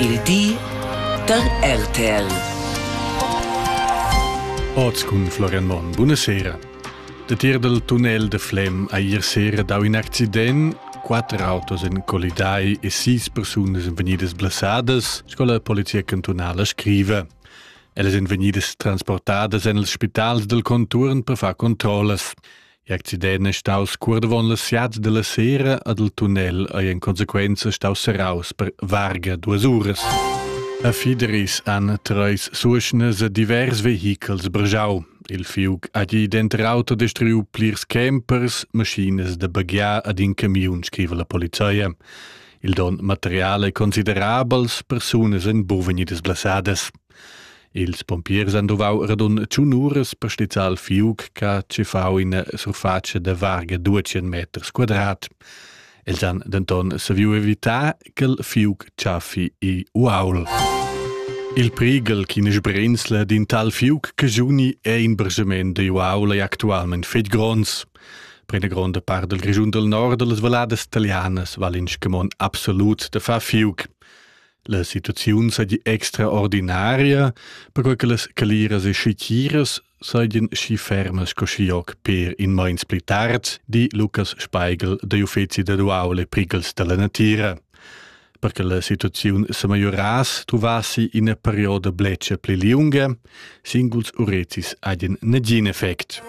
Il di der RTL. Oz con Florian Mon, buonasera. De tir del tunnel de Flem a ier sera dau in accident, 4 autos in collidai e 6 personas in venidas blessades, scola polizia cantonala scrive. Elles in venidas transportadas en els spitals del contorn per far controlles. L'accident è stato scurdavon le siats de la sera ad il tunnel e in conseguenza stato serraus per varga 2 ores. A Fideris han 3 suoschnes a divers vehicles bergiau. Il fiug ha dentro auto destruiu plirs campers, maschines de baggià ad in camion, scrive la polizia. Il don materiale considerabels, personas en bovenides blessades. Ils pompiers han dovau radun 5 ures per stizzar il fiug ca ci fau in surfacia de varga 200 meters quadrat. Els han denton saviu evitar che il fiug ciaffi i uaul. Il prigel chi ne sbrinsla din tal fiug che giuni è in bergement de uaul e actualment fet grons. Per una grande part del Grigiun del Nord de les valades italianas val in scamon absolut de fa fiug. La situazione è extraordinaria, perché le caliras e scicchiras sono sci fermes coscioc per in main splitart di Lucas Speigel de Uffizi de Duaule Prigels della Natura. Perché la situazione se majoras trovassi in una periodo bleccia pli lunga, singuls uretis hadien negin effect.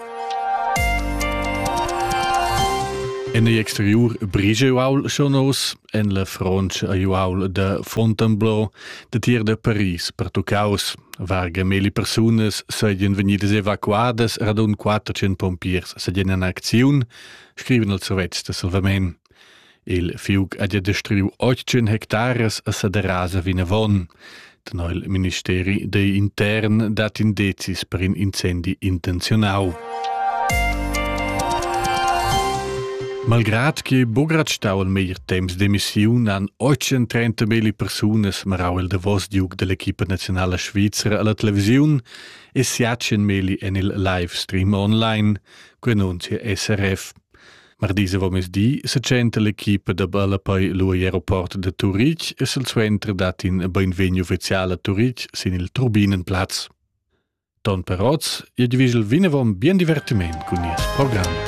En el exterior brige uaul sonos, en la fronte a uaul de Fontainebleau, de tir de Paris, per tocaus. Varga meli personas seien venidas evacuadas, radun 400 pompiers seien in acziun, scriven el Sovets de Salvament. Il fiug ha destruiu 800 hectares a sa de rasa vinavon. De noil Ministeri de Intern dat indicis per in incendi intenzionau. Malgrad che bograt stau al meir temps d'emissiun han 830.000 personas marau el davos diug de l'equipa nazionala svizzera alla televisiun e 700.000 en il livestream online, co annuncia SRF. Mardisa vomesdì se centa l'equipa da balla poi l'aeroport de Zurich e sul suentre dat in benvegno ufficiale a Zurich sin il Turbinenplatz. Don Peroz, e divisel vinevom bien divertiment con il programma.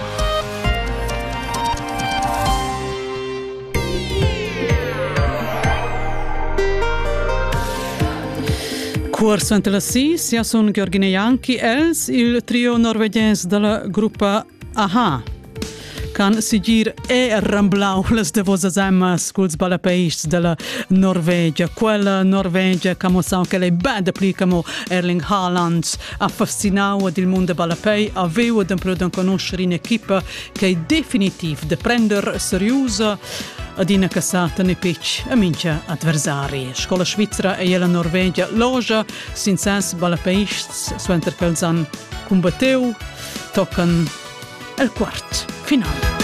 Corso entre le 6, ja son Georgine Janki, els, il trio norvegiens della gruppa AHA. Kan sigir ramblau les de vos azemas culs balapeists della Norvegia. Quella Norvegia camo sa che le bad applicamo Erling Haaland affascinau ad il mondo balapei, aveu ad imprudon conoscere in equipa che è definitiv de prender seriosa ad ina cassata ne pitch a mincha adversari. Scola Svizzera e la Norvegia loja sinsens balapeists su interkelzan combatteu, tocan el quart final.